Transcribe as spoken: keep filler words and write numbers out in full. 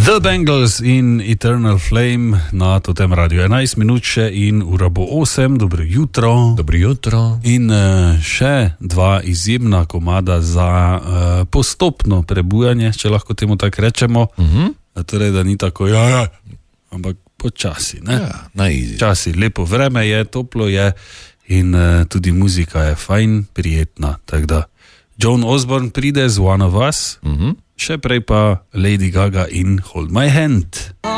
The Bangles in Eternal Flame na Totem Radio. enajst minut še in ura bo osem. Dobro jutro. Dobro jutro. In uh, še dva izjemna komada za uh, postopno prebujanje, če lahko temu tako rečemo. Uh-huh. Torej, da ni tako, ja, ja, ampak počasi. Ne? Ja, na easy. Časi, lepo vreme je, toplo je in uh, tudi muzika je fajn, prijetna. Tako da John Osborne pride z One of Us, Uh-huh. še prej pa Lady Gaga in Hold My Hand.